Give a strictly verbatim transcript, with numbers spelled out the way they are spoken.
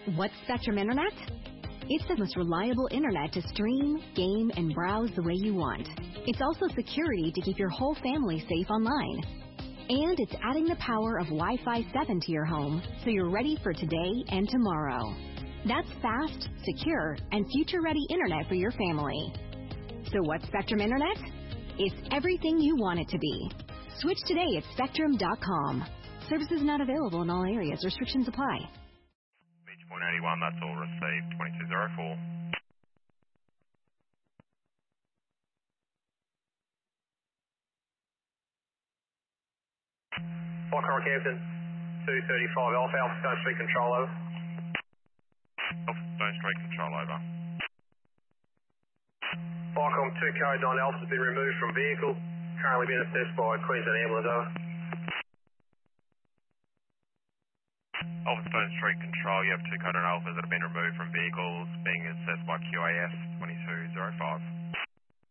What's Spectrum Internet? It's the most reliable internet to stream, game, and browse the way you want. It's also security to keep your whole family safe online. And it's adding the power of Wi-Fi seven to your home so you're ready for today and tomorrow. That's fast, secure, and future-ready internet for your family. So what's Spectrum Internet? It's everything you want it to be. Switch today at spectrum dot com. Services not available in all areas. Restrictions apply. Beach point eighty-one, that's all received. twenty-two oh four. Foxtrot Campton, two thirty-five Alpha, Alpha Stone Street Control over. Alpha Stone Street Control over. Viacom two Code nine Alpha has been removed from vehicle, currently being assessed by Queensland Ambulance over. Alpha Stone Street Control, you have two Code nine Alphas that have been removed from vehicles being assessed by Q A S twenty-two oh five.